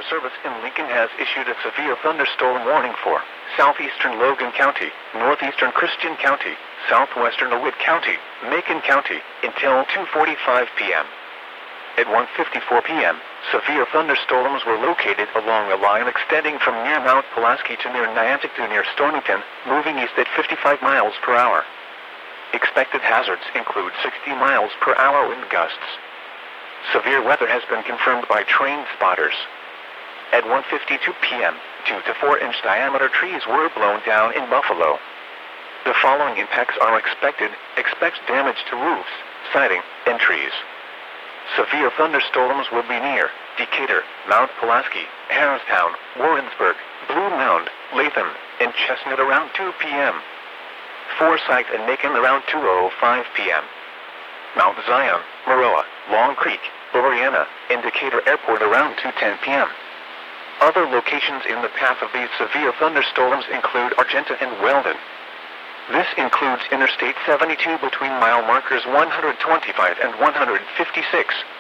Service in Lincoln has issued a severe thunderstorm warning for southeastern Logan County, northeastern Christian County, southwestern DeWitt County, Macon County, until 2:45 p.m. At 1:54 p.m., severe thunderstorms were located along a line extending from near Mount Pulaski to near Niantic to near Stonington, moving east at 55 miles per hour. Expected hazards include 60 miles per hour wind gusts. Severe weather has been confirmed by train spotters. At 1:52 p.m., 2 to 4 inch diameter trees were blown down in Buffalo. The following impacts are expected. Expect damage to roofs, siding, and trees. Severe thunderstorms will be near Decatur, Mount Pulaski, Harristown, Warrensburg, Blue Mound, Latham, and Chestnut around 2 p.m. Forsyth and Macon around 2:05 p.m. Mount Zion, Maroa, Long Creek, Gloriana, and Decatur Airport around 2:10 p.m. Other locations in the path of these severe thunderstorms include Argenta and Weldon. This includes Interstate 72 between mile markers 125 and 156.